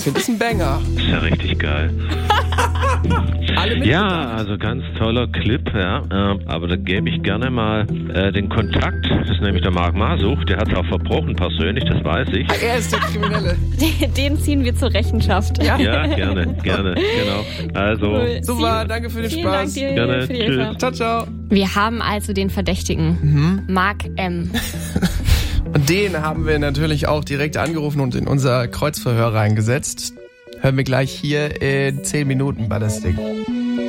finde es ein Banger. Ist ja richtig geil. Ja, also ganz toller Clip, ja. Aber da gebe ich gerne mal den Kontakt. Das ist nämlich der Marc Masuch. Der hat es auch verbrochen persönlich, das weiß ich. Er ist der Kriminelle. Den ziehen wir zur Rechenschaft. Ja, gerne, genau. Also, Cool. Super, danke für den Vielen Spaß. Dank dir Gerne, für die tschüss. Hilfe. Ciao, ciao. Wir haben also den Verdächtigen, Marc M. Und den haben wir natürlich auch direkt angerufen und in unser Kreuzverhör reingesetzt. Hören wir gleich hier in 10 Minuten bei das Ding.